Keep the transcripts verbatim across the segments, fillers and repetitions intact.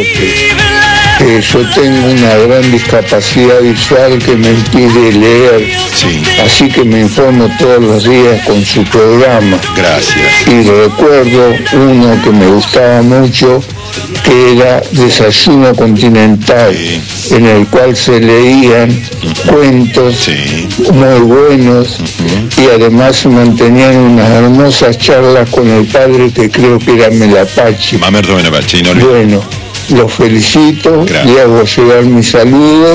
Quijote. Eh, yo tengo una gran discapacidad visual que me impide leer, sí. Así que me informo todos los días con su programa. Gracias. Y recuerdo uno que me gustaba mucho, que era Desayuno Continental, sí. En el cual se leían uh-huh. cuentos sí. muy buenos uh-huh. y además se mantenían unas hermosas charlas con el padre que creo que era Melapache. Mamerto Melapache, no Bueno, los felicito, le hago llegar mis saludos.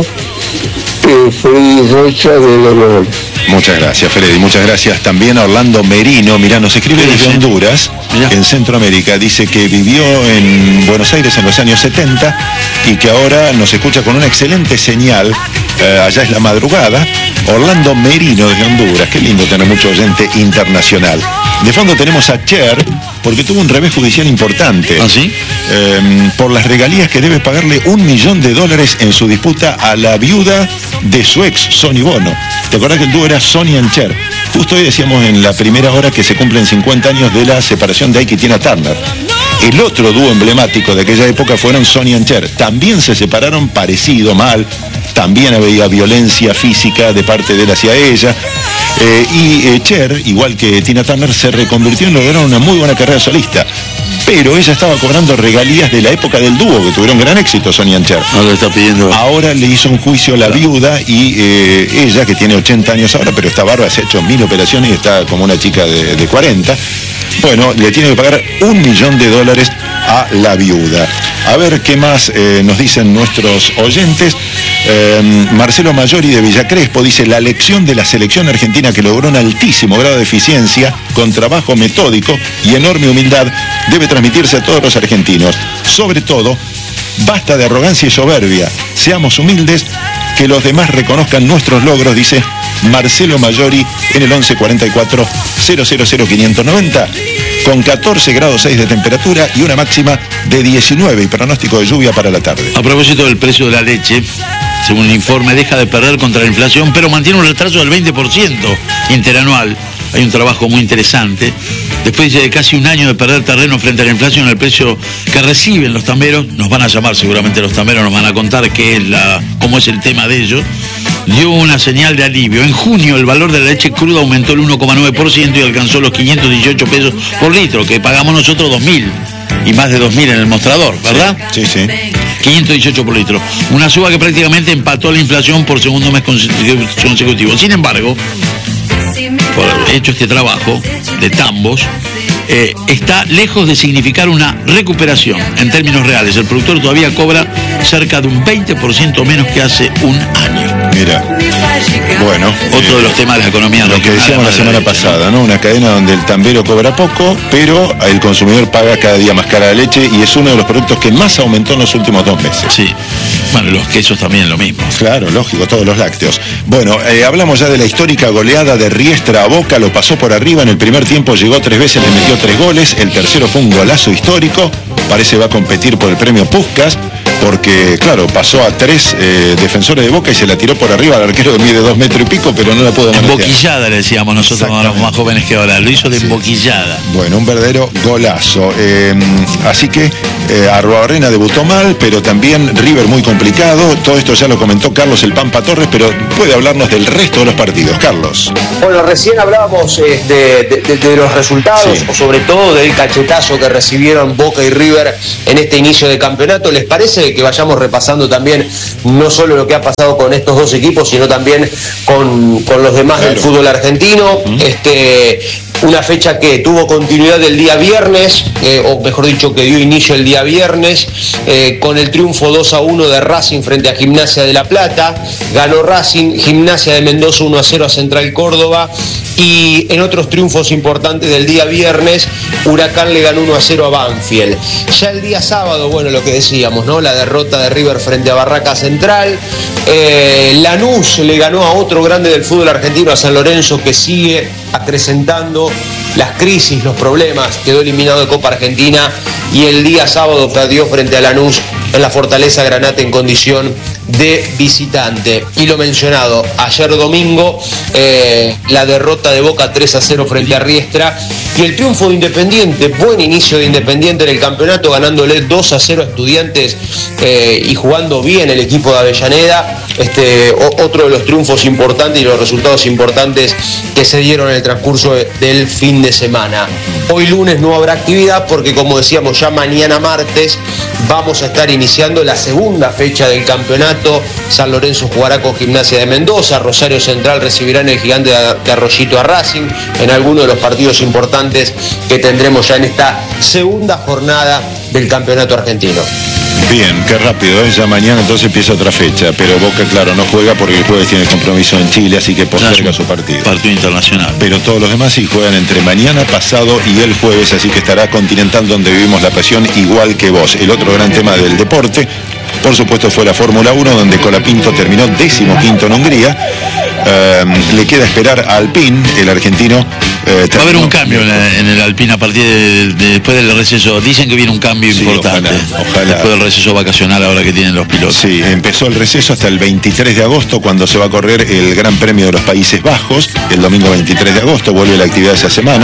Eh, Freddy Rocha de Dolores. Muchas gracias, Freddy. Muchas gracias también a Orlando Merino. Mirá, nos escribe desde Honduras, Mirá. en Centroamérica. Dice que vivió en Buenos Aires en los años setenta y que ahora nos escucha con una excelente señal. Eh, allá es la madrugada. Orlando Merino desde Honduras. Qué lindo tener mucho oyente internacional. De fondo tenemos a Cher, porque tuvo un revés judicial importante. ¿Ah, sí? Eh, por las regalías que debe pagarle un millón de dólares en su disputa a la viuda de su ex, Sonny Bono. ¿Te acordás que el dúo era Sonny and Cher? Justo hoy decíamos en la primera hora que se cumplen cincuenta años de la separación de Ike y Tina Turner. El otro dúo emblemático de aquella época fueron Sonny and Cher. También se separaron parecido, mal. También había violencia física de parte de él hacia ella. Eh, y eh, Cher, igual que Tina Turner, se reconvirtió en lograr una muy buena carrera solista. Pero ella estaba cobrando regalías de la época del dúo, que tuvieron gran éxito, Sonny and Cher. Ahora está pidiendo. Ahora le hizo un juicio a la viuda y eh, ella, que tiene ochenta años ahora, pero está bárbara, se ha hecho mil operaciones y está como una chica de, de cuarenta. Bueno, le tiene que pagar un millón de dólares a la viuda. A ver qué más eh, nos dicen nuestros oyentes. Eh, Marcelo Mayori de Villa Crespo dice: la lección de la selección argentina, que logró un altísimo grado de eficiencia, con trabajo metódico y enorme humildad, debe transmitirse a todos los argentinos. Sobre todo, basta de arrogancia y soberbia. Seamos humildes, que los demás reconozcan nuestros logros, dice Marcelo Mayori en el once cuarenta y cuatro cero cero cero quinientos noventa, con catorce grados seis de temperatura y una máxima de diecinueve y pronóstico de lluvia para la tarde. A propósito del precio de la leche, según el informe, deja de perder contra la inflación, pero mantiene un retraso del veinte por ciento interanual. Hay un trabajo muy interesante. Después de casi un año de perder terreno frente a la inflación, el precio que reciben los tamberos, nos van a llamar seguramente los tamberos, nos van a contar qué es la, cómo es el tema de ellos, dio una señal de alivio. En junio el valor de la leche cruda aumentó el uno coma nueve por ciento y alcanzó los quinientos dieciocho pesos por litro, que pagamos nosotros dos mil y más de dos mil en el mostrador, ¿verdad? Sí, sí. sí. quinientos dieciocho por litro. Una suba que prácticamente empató la inflación por segundo mes consecutivo. Sin embargo, por hecho este trabajo de tambos, eh, está lejos de significar una recuperación en términos reales. El productor todavía cobra cerca de un veinte por ciento menos que hace un año. Mira, bueno, otro eh, de los temas de la economía. Lo que decíamos la semana pasada, ¿no? Una cadena donde el tambero cobra poco, pero el consumidor paga cada día más cara la leche, y es uno de los productos que más aumentó en los últimos dos meses. Sí. Bueno, los quesos también lo mismo. Claro, lógico, todos los lácteos. Bueno, eh, hablamos ya de la histórica goleada de Riestra a Boca, lo pasó por arriba en el primer tiempo, llegó tres veces, le metió tres goles, el tercero fue un golazo histórico, parece va a competir por el premio Puskás, porque, claro, pasó a tres eh, defensores de Boca y se la tiró por arriba al arquero que mide dos metros y pico, pero no la pudo manejar. Emboquillada le decíamos nosotros, cuando éramos más jóvenes que ahora, lo hizo de sí. emboquillada. Bueno, un verdadero golazo. Eh, así que eh, Arruabarrena debutó mal, pero también River muy complicado. Todo esto ya lo comentó Carlos el Pampa Torres, pero puede hablarnos del resto de los partidos. Carlos. Bueno, recién hablábamos eh, de, de, de los resultados, sí. o sobre todo del cachetazo que recibieron Boca y River en este inicio de campeonato. ¿Les parece que vayamos repasando también no solo lo que ha pasado con estos dos equipos, sino también con, con los demás claro. del fútbol argentino? Uh-huh. Este, una fecha que tuvo continuidad el día viernes, eh, o mejor dicho, que dio inicio el día viernes, eh, con el triunfo dos a uno de Racing frente a Gimnasia de La Plata. Ganó Racing, Gimnasia de Mendoza uno a cero a Central Córdoba. Y en otros triunfos importantes del día viernes, Huracán le ganó uno a cero a Banfield. Ya el día sábado, bueno, lo que decíamos, ¿no? La derrota de River frente a Barraca Central. Eh, Lanús le ganó a otro grande del fútbol argentino, a San Lorenzo, que sigue acrecentando las crisis, los problemas. Quedó eliminado de Copa Argentina y el día sábado perdió frente a Lanús en la Fortaleza Granate en condición de visitante. Y lo mencionado, ayer domingo, eh, la derrota de Boca tres a cero frente a Riestra y el triunfo de Independiente, buen inicio de Independiente en el campeonato, ganándole dos a cero a Estudiantes eh, y jugando bien el equipo de Avellaneda. Este, o, otro de los triunfos importantes y los resultados importantes que se dieron en el transcurso de, del fin de semana. Hoy lunes no habrá actividad porque, como decíamos, ya mañana martes vamos a estar iniciando la segunda fecha del campeonato. San Lorenzo jugará con Gimnasia de Mendoza, Rosario Central recibirá en el Gigante de Arroyito a Racing, en alguno de los partidos importantes que tendremos ya en esta segunda jornada del campeonato argentino. Bien, qué rápido, ¿eh? Ya mañana entonces empieza otra fecha, pero Boca, claro, no juega porque el jueves tiene compromiso en Chile, así que posterga su partido. Partido internacional. Pero todos los demás sí juegan entre mañana, pasado y el jueves, así que estará Continental donde vivimos la pasión igual que vos. El otro gran tema del deporte, por supuesto, fue la Fórmula uno, donde Colapinto terminó décimo quinto en Hungría. Eh, le queda esperar a Alpine, el argentino. Eh, Va a haber un cambio en, la, en el Alpine a partir de, de después del receso. Dicen que viene un cambio sí, importante. Ojalá, ojalá. Después del receso vacacional ahora que tienen los pilotos. Sí, empezó el receso hasta el veintitrés de agosto, cuando se va a correr el Gran Premio de los Países Bajos. El domingo veintitrés de agosto vuelve la actividad esa semana.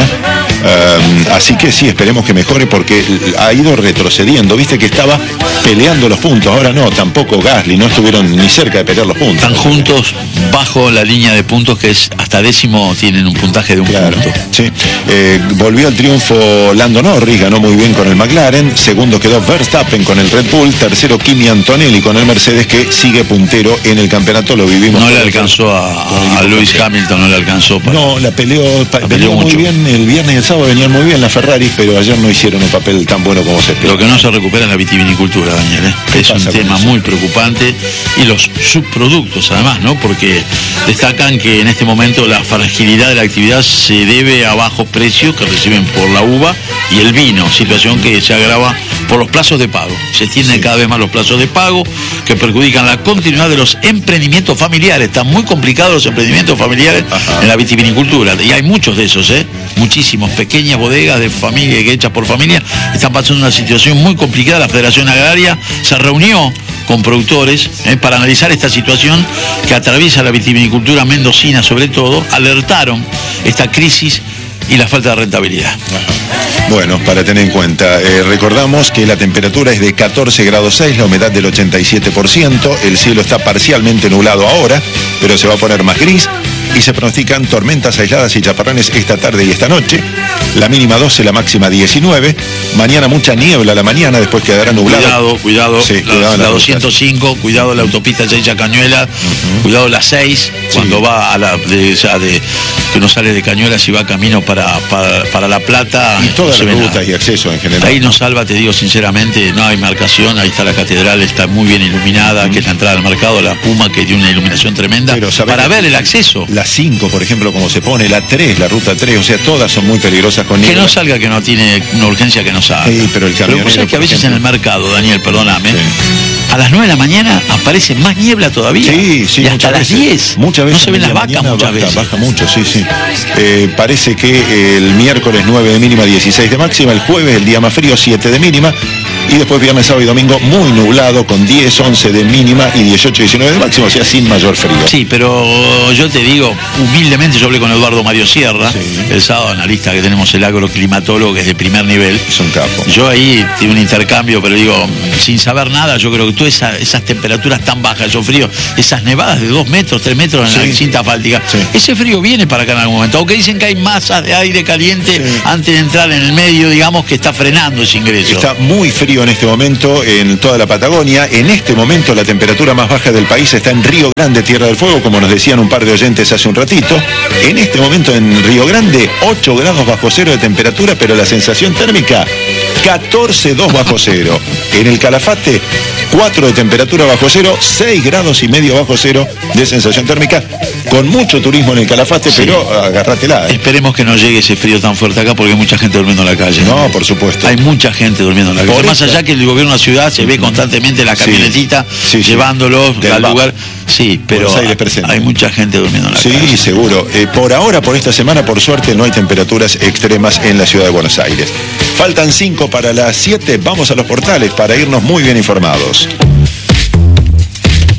Um, así que sí, esperemos que mejore porque ha ido retrocediendo. Viste que estaba peleando los puntos. Ahora no, tampoco Gasly, no estuvieron ni cerca de pelear los puntos. Están juntos bajo la línea de puntos, que es hasta décimo tienen un puntaje de un claro, punto. Sí. Eh, volvió al triunfo Lando Norris, ganó muy bien con el McLaren. Segundo quedó Verstappen con el Red Bull. Tercero Kimi Antonelli con el Mercedes, que sigue puntero en el campeonato. Lo vivimos. No le alcanzó a, a Lewis Hamilton, no le alcanzó. Para... No, la peleó, pa, la peleó muy mucho. bien. El viernes y el sábado venían muy bien las Ferraris, pero ayer no hicieron un papel tan bueno como se esperaba. Lo que no se recupera es la vitivinicultura, Daniel, ¿eh? Es un tema muy preocupante, y los subproductos además, ¿no? Porque destacan que en este momento la fragilidad de la actividad se debe a bajos precios que reciben por la uva y el vino, situación que se agrava por los plazos de pago. Se extienden sí. cada vez más los plazos de pago, que perjudican la continuidad de los emprendimientos familiares. Están muy complicados los emprendimientos familiares Ajá. en la vitivinicultura, y hay muchos de esos, ¿eh? Muchísimos, pequeñas bodegas de familia, hechas por familia, están pasando una situación muy complicada. La Federación Agraria se reunió con productores eh, para analizar esta situación que atraviesa la vitivinicultura mendocina, sobre todo. Alertaron esta crisis y la falta de rentabilidad. Ajá. Bueno, para tener en cuenta, eh, recordamos que la temperatura es de catorce grados seis, la humedad del ochenta y siete por ciento, el cielo está parcialmente nublado ahora, pero se va a poner más gris, y se pronostican tormentas aisladas y chaparrones esta tarde y esta noche. La mínima doce, la máxima diecinueve. Mañana mucha niebla a la mañana, después quedará nublado. Cuidado, cuidado. Sí, la, cuidado la la doscientos cinco, cuidado la autopista seis a Cañuelas, uh-huh. cuidado la seis, sí. cuando va a la de, ya de que uno sale de Cañuelas y va camino para, para, para La Plata. Y todas no las rutas y acceso en general. Ahí nos salva, te digo sinceramente, no hay marcación. Ahí está la catedral, está muy bien iluminada, uh-huh. que es la entrada al mercado, la Puma, que tiene una iluminación tremenda, para ver el acceso. La cinco, por ejemplo, como se pone, la tres, la ruta tres, o sea, todas son muy peligrosas con niebla. Que no salga, que no tiene una urgencia, que no salga. Sí, pero el camionero, pero que a veces ejemplo, en el mercado, Daniel, perdóname, sí. a las nueve de la mañana aparece más niebla todavía. Sí, sí, y hasta las veces, diez. Muchas veces no se ven las vacas muchas baja, veces. Baja mucho, sí, sí. Eh, parece que el miércoles nueve de mínima, dieciséis de máxima, el jueves el día más frío, siete de mínima, y después viernes, sábado y domingo muy nublado, con diez, once de mínima y dieciocho, diecinueve de máximo, o sea, sin mayor frío. Sí, pero yo te digo, humildemente, yo hablé con Eduardo Mario Sierra, sí. el sábado, analista que tenemos, el agroclimatólogo, que es de primer nivel. Es un capo. Yo ahí tuve un intercambio, pero digo, sin saber nada, yo creo que todas esa, esas temperaturas tan bajas, esos fríos, esas nevadas de dos metros, tres metros en sí. la cinta asfáltica, sí. ese frío viene para acá en algún momento, aunque dicen que hay masas de aire caliente sí. antes de entrar en el medio, digamos, que está frenando ese ingreso. Está muy frío en este momento en toda la Patagonia. En este momento la temperatura más baja del país está en Río Grande, Tierra del Fuego, como nos decían un par de oyentes hace un ratito. En este momento en Río Grande, ocho grados bajo cero de temperatura, pero la sensación térmica, catorce coma dos bajo cero. En el Calafate, cuatro de temperatura bajo cero, seis grados y medio bajo cero de sensación térmica, con mucho turismo en el Calafate, sí. pero agárratela. ¿eh? Esperemos que no llegue ese frío tan fuerte acá, porque hay mucha gente durmiendo en la calle. No, por supuesto. Hay mucha gente durmiendo en la calle. Por Más esta... allá que el gobierno de la ciudad se ve constantemente la camionetita sí, sí, llevándolos sí. al lugar. Sí, pero hay mucha gente durmiendo en la sí, calle. Sí, seguro. Eh, por ahora, por esta semana, por suerte, no hay temperaturas extremas en la ciudad de Buenos Aires. Faltan cinco para las siete. Vamos a los portales para irnos muy bien informados.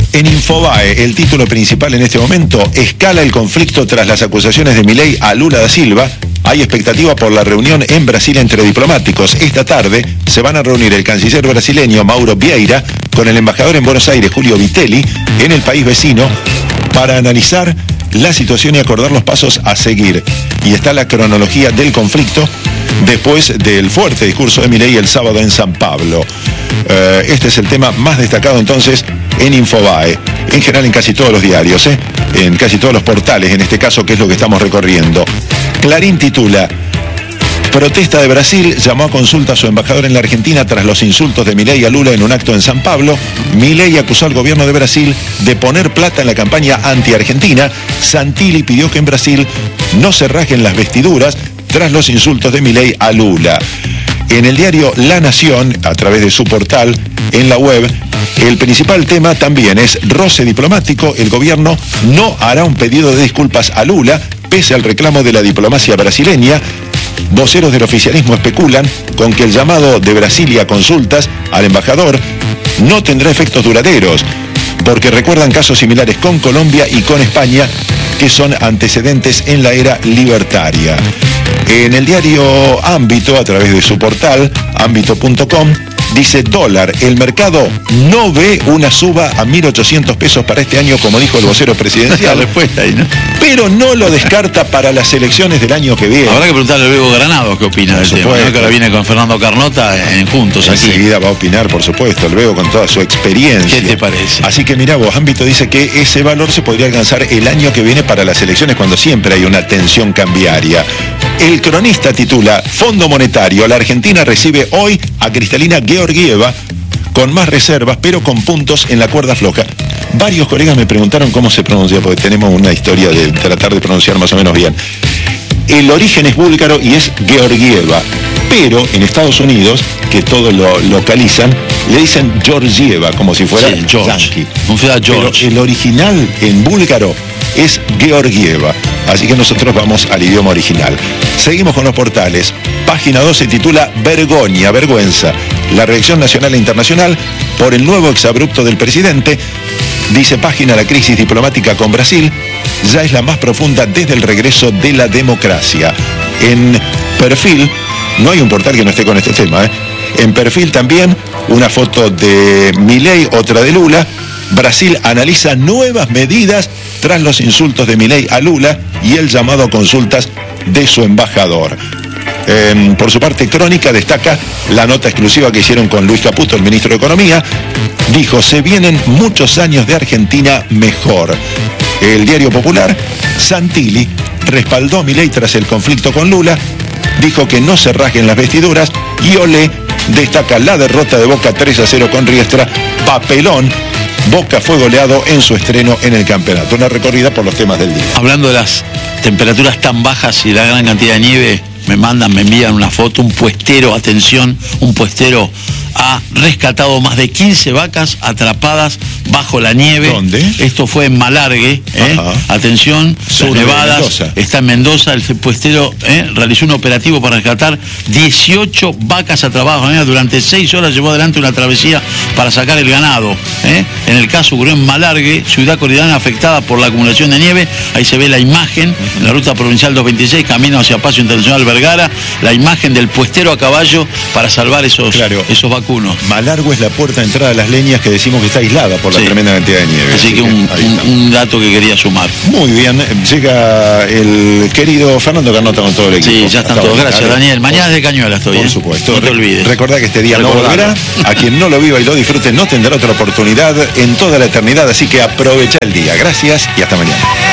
En Infobae, el título principal en este momento: escala el conflicto tras las acusaciones de Milei a Lula da Silva. Hay expectativa por la reunión en Brasil entre diplomáticos. Esta tarde se van a reunir el canciller brasileño Mauro Vieira con el embajador en Buenos Aires, Julio Vitelli, en el país vecino, para analizar la situación y acordar los pasos a seguir. Y está la cronología del conflicto después del fuerte discurso de Milei el sábado en San Pablo. Uh, este es el tema más destacado entonces en Infobae, en general en casi todos los diarios, ¿eh? en casi todos los portales, en este caso, que es lo que estamos recorriendo. Clarín titula: protesta de Brasil, llamó a consulta a su embajador en la Argentina tras los insultos de Milei a Lula en un acto en San Pablo. Milei acusó al gobierno de Brasil de poner plata en la campaña anti-argentina. Santilli pidió que en Brasil no se rasguen las vestiduras tras los insultos de Milei a Lula. En el diario La Nación, a través de su portal en la web, el principal tema también es roce diplomático. El gobierno no hará un pedido de disculpas a Lula, pese al reclamo de la diplomacia brasileña. Voceros del oficialismo especulan con que el llamado de Brasilia a consultas al embajador no tendrá efectos duraderos, porque recuerdan casos similares con Colombia y con España, que son antecedentes en la era libertaria. En el diario Ámbito, a través de su portal, ámbito punto com, dice: dólar, el mercado no ve una suba a mil ochocientos pesos para este año, como dijo el vocero presidencial. La respuesta ahí, ¿no? Pero no lo descarta para las elecciones del año que viene. Habrá que preguntarle al Bebo Granado qué opina del tema, ¿no? Que ahora viene con Fernando Carnota en juntos aquí. Enseguida va a opinar, por supuesto, el Bebo con toda su experiencia. ¿Qué te parece? Así que mirá vos, Ámbito dice que ese valor se podría alcanzar el año que viene para las elecciones, cuando siempre hay una tensión cambiaria. El Cronista titula: Fondo Monetario, la Argentina recibe hoy a Cristalina Georgieva con más reservas, pero con puntos en la cuerda floja. Varios colegas me preguntaron cómo se pronuncia, porque tenemos una historia de tratar de pronunciar más o menos bien. El origen es búlgaro y es Georgieva, pero en Estados Unidos, que todos lo localizan, le dicen Georgieva, como si fuera sí, George. yankee. George. Pero el original en búlgaro es Georgieva, así que nosotros vamos al idioma original. Seguimos con los portales. Página doce titula: Vergoña, vergüenza. La reacción nacional e internacional por el nuevo exabrupto del presidente. Dice Página: la crisis diplomática con Brasil ya es la más profunda desde el regreso de la democracia. En Perfil, no hay un portal que no esté con este tema, ¿eh? En Perfil también, una foto de Milei, otra de Lula. Brasil analiza nuevas medidas tras los insultos de Milei a Lula y el llamado a consultas de su embajador. Eh, por su parte, Crónica destaca la nota exclusiva que hicieron con Luis Caputo, el ministro de Economía. Dijo: se vienen muchos años de Argentina mejor. El Diario Popular: Santilli respaldó a Milei tras el conflicto con Lula, dijo que no se rasguen las vestiduras, y Olé destaca la derrota de Boca tres a cero con Riestra. Papelón. Boca fue goleado en su estreno en el campeonato. Una recorrida por los temas del día. Hablando de las temperaturas tan bajas y la gran cantidad de nieve, me mandan, me envían una foto, un puestero, atención, un puestero ha rescatado más de quince vacas atrapadas bajo la nieve. ¿Dónde? Esto fue en Malargue, ¿eh? Atención, Sur las nevadas, Mendoza. está en Mendoza. El puestero ¿eh? realizó un operativo para rescatar dieciocho vacas atrapadas bajo la nieve. Durante seis horas llevó adelante una travesía para sacar el ganado. ¿eh? En el caso ocurrió en Malargue, ciudad cotidiana afectada por la acumulación de nieve. Ahí se ve la imagen, en la ruta provincial doscientos veintiséis, camino hacia Paso Internacional Vergara, la imagen del puestero a caballo para salvar esos, claro. esos vacunos. Malargue es la puerta de entrada a Las Leñas, que decimos que está aislada por la Sí. tremenda cantidad de nieve. Así que un, un, un dato que quería sumar. Muy bien, llega el querido Fernando Carnota con todo el equipo. Sí, ya están Hasta todos. ahora. Gracias, Dale. Daniel. Mañana es de Cañuelas estoy. Por ¿eh? supuesto. No te olvides. Recordá que este día no Recordalo. volverá. A quien no lo viva y lo disfrute no tendrá otra oportunidad en toda la eternidad, así que aprovecha el día. Gracias y hasta mañana.